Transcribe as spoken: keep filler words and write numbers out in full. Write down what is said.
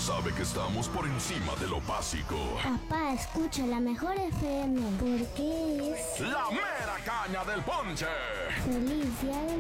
sabe que estamos por encima de lo básico. Papá, escucha la mejor F M porque es... ¡La mera caña del ponche! ¡Feliz Día del